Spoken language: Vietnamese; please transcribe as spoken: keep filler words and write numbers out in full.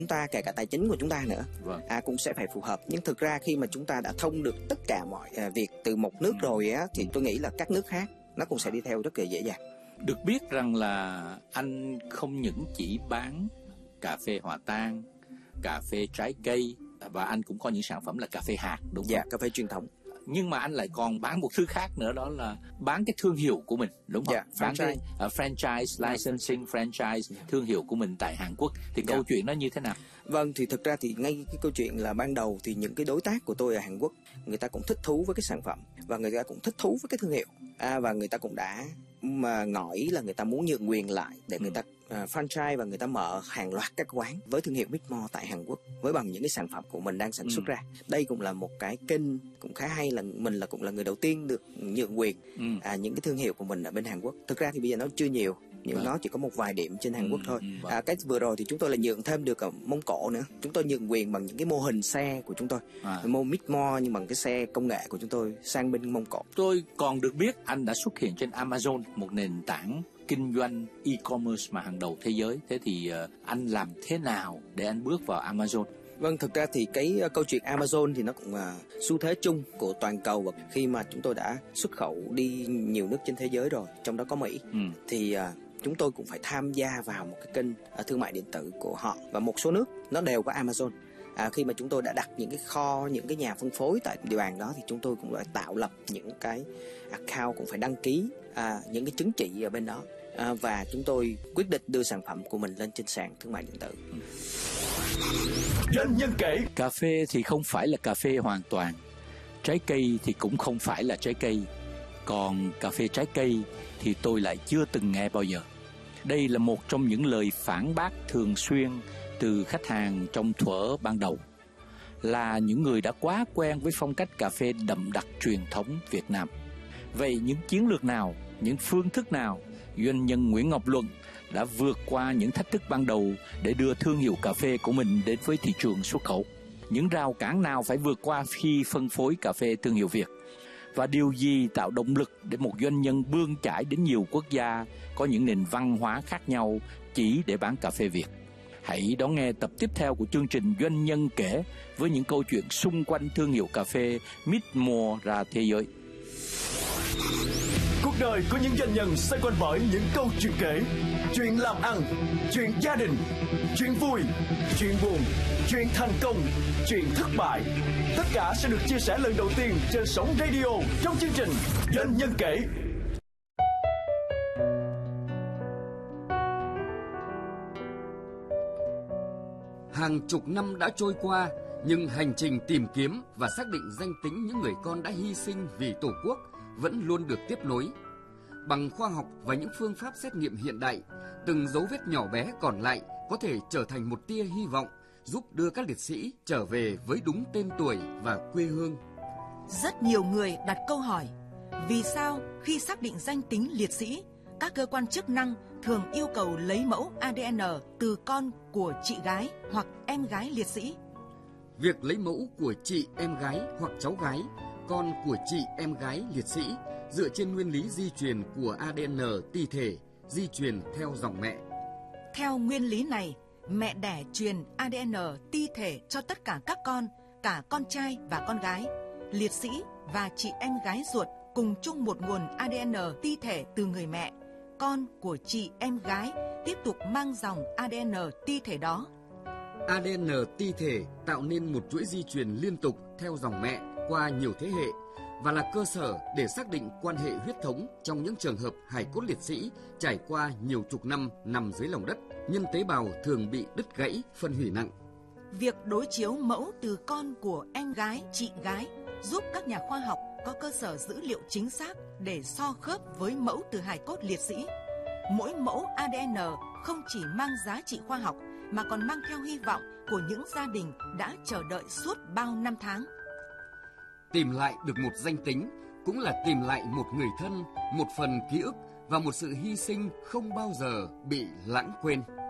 chúng ta, kể cả tài chính của chúng ta nữa, vâng. à, cũng sẽ phải phù hợp. Nhưng thực ra khi mà chúng ta đã thông được tất cả mọi à, việc từ một nước rồi á, thì tôi nghĩ là các nước khác nó cũng sẽ đi theo rất là dễ dàng. Được biết rằng là anh không những chỉ bán cà phê hòa tan, cà phê trái cây, và anh cũng có những sản phẩm là cà phê hạt, đúng không? Dạ, cà phê truyền thống. Nhưng mà anh lại còn bán một thứ khác nữa, đó là bán cái thương hiệu của mình, đúng không? Dạ, bán franchise. cái uh, franchise, licensing franchise, thương hiệu của mình tại Hàn Quốc. Thì Dạ. câu chuyện nó như thế nào? Vâng, thì thực ra thì ngay cái câu chuyện là ban đầu thì những cái đối tác của tôi ở Hàn Quốc, người ta cũng thích thú với cái sản phẩm và người ta cũng thích thú với cái thương hiệu, à, và người ta cũng đã mà ngỏ ý là người ta muốn nhượng quyền lại để người ta uh, franchise và người ta mở hàng loạt các quán với thương hiệu Mixmore tại Hàn Quốc với bằng những cái sản phẩm của mình đang sản xuất ừ. ra. Đây cũng là một cái kênh cũng khá hay, là mình là cũng là người đầu tiên được nhượng quyền ừ. à, những cái thương hiệu của mình ở bên Hàn Quốc. Thực ra thì bây giờ nó chưa nhiều, nhưng vâng. nó chỉ có một vài điểm trên Hàn ừ, Quốc thôi. ừ, vâng. à, cái vừa rồi thì chúng tôi là nhượng thêm được ở Mông Cổ nữa. Chúng tôi nhượng quyền bằng những cái mô hình xe của chúng tôi, à. mô Mixmore nhưng bằng cái xe công nghệ của chúng tôi sang bên Mông Cổ. Tôi còn được biết anh đã xuất hiện trên Amazon, một nền tảng kinh doanh e-commerce mà hàng đầu thế giới. Thế thì uh, anh làm thế nào để anh bước vào Amazon? Vâng, thực ra thì cái uh, câu chuyện Amazon thì nó cũng là uh, xu thế chung của toàn cầu, và khi mà chúng tôi đã xuất khẩu đi nhiều nước trên thế giới rồi, trong đó có Mỹ, ừ. thì uh, chúng tôi cũng phải tham gia vào một cái kênh uh, thương mại điện tử của họ, và một số nước nó đều có Amazon. À, khi mà chúng tôi đã đặt những cái kho, những cái nhà phân phối tại địa bàn đó, thì chúng tôi cũng đã tạo lập những cái account, cũng phải đăng ký à, những cái chứng chỉ ở bên đó, à, và chúng tôi quyết định đưa sản phẩm của mình lên trên sàn thương mại điện tử. Doanh nhân kể. Cà phê thì không phải là cà phê hoàn toàn, trái cây thì cũng không phải là trái cây, còn cà phê trái cây thì tôi lại chưa từng nghe bao giờ. Đây là một trong những lời phản bác thường xuyên từ khách hàng trong thuở ban đầu, là những người đã quá quen với phong cách cà phê đậm đặc truyền thống Việt Nam. Vậy những chiến lược nào, những phương thức nào doanh nhân Nguyễn Ngọc Luận đã vượt qua những thách thức ban đầu để đưa thương hiệu cà phê của mình đến với thị trường xuất khẩu? Những rào cản nào phải vượt qua khi phân phối cà phê thương hiệu Việt? Và điều gì tạo động lực để một doanh nhân bươn chải đến nhiều quốc gia có những nền văn hóa khác nhau chỉ để bán cà phê Việt? Hãy đón nghe tập tiếp theo của chương trình Doanh nhân kể, với những câu chuyện xung quanh thương hiệu cà phê Mixmore ra thế giới. Cuộc đời của những doanh nhân xoay quanh bởi những câu chuyện kể, chuyện làm ăn, chuyện gia đình, chuyện vui, chuyện buồn, chuyện thành công, chuyện thất bại. Tất cả sẽ được chia sẻ lần đầu tiên trên sóng radio trong chương trình Doanh nhân kể. Hàng chục năm đã trôi qua, nhưng hành trình tìm kiếm và xác định danh tính những người con đã hy sinh vì Tổ quốc vẫn luôn được tiếp nối. Bằng khoa học và những phương pháp xét nghiệm hiện đại, từng dấu vết nhỏ bé còn lại có thể trở thành một tia hy vọng, giúp đưa các liệt sĩ trở về với đúng tên tuổi và quê hương. Rất nhiều người đặt câu hỏi, vì sao khi xác định danh tính liệt sĩ, các cơ quan chức năng thường yêu cầu lấy mẫu a đê en từ con của chị gái hoặc em gái liệt sĩ? Việc lấy mẫu của chị em gái hoặc cháu gái, con của chị em gái liệt sĩ dựa trên nguyên lý di truyền của a đê en ti thể, di truyền theo dòng mẹ. Theo nguyên lý này, mẹ đẻ truyền a đê en ti thể cho tất cả các con, cả con trai và con gái. Liệt sĩ và chị em gái ruột cùng chung một nguồn a đê en ti thể từ người mẹ. Con của chị em gái tiếp tục mang dòng a đê en ti thể đó. a đê en ti thể tạo nên một chuỗi di truyền liên tục theo dòng mẹ qua nhiều thế hệ và là cơ sở để xác định quan hệ huyết thống trong những trường hợp hài cốt liệt sĩ trải qua nhiều chục năm nằm dưới lòng đất, nhân tế bào thường bị đứt gãy, phân hủy nặng. Việc đối chiếu mẫu từ con của em gái, chị gái giúp các nhà khoa học có cơ sở dữ liệu chính xác để so khớp với mẫu từ hài cốt liệt sĩ. Mỗi mẫu a đê en không chỉ mang giá trị khoa học mà còn mang theo hy vọng của những gia đình đã chờ đợi suốt bao năm tháng. Tìm lại được một danh tính cũng là tìm lại một người thân, một phần ký ức và một sự hy sinh không bao giờ bị lãng quên.